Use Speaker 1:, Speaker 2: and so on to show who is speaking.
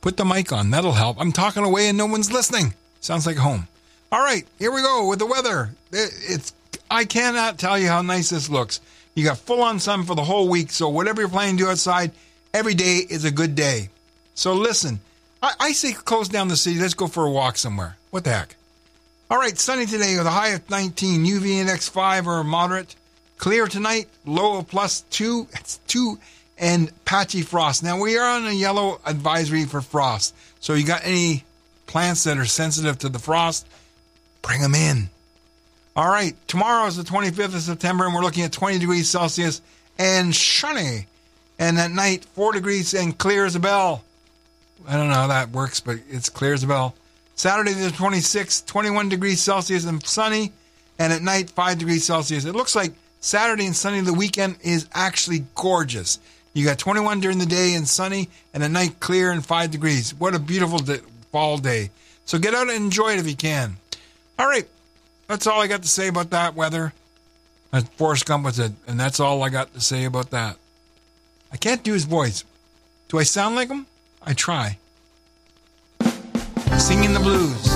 Speaker 1: Put the mic on. That'll help. I'm talking away and no one's listening. Sounds like home. All right, here we go with the weather. I cannot tell you how nice this looks. You got full-on sun for the whole week, so whatever you're planning to do outside, every day is a good day. So listen, I say close down the city. Let's go for a walk somewhere. What the heck? All right, sunny today with a high of 19. UV index 5 or moderate. Clear tonight, low of +2. It's 2 and patchy frost. Now, we are on a yellow advisory for frost. So you got any plants that are sensitive to the frost, bring them in. All right, tomorrow is the 25th of September, and we're looking at 20 degrees Celsius and sunny. And at night, 4 degrees and clear as a bell. I don't know how that works, but it's clear as a bell. Saturday the 26th, 21 degrees Celsius and sunny. And at night, 5 degrees Celsius. It looks like Saturday and Sunday the weekend is actually gorgeous. You got 21 during the day and sunny, and at night clear and 5 degrees. What a beautiful fall day. So get out and enjoy it if you can. All right, that's all I got to say about that weather. As Forrest Gump said, and that's all I got to say about that. I can't do his voice. Do I sound like him? I try. Singing the blues.